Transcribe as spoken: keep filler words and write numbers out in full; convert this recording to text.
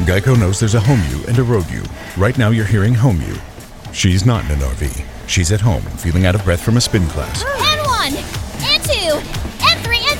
Geico knows there's a home you and a road you. Right now you're hearing home you. She's not in an R V. She's at home, feeling out of breath from a spin class.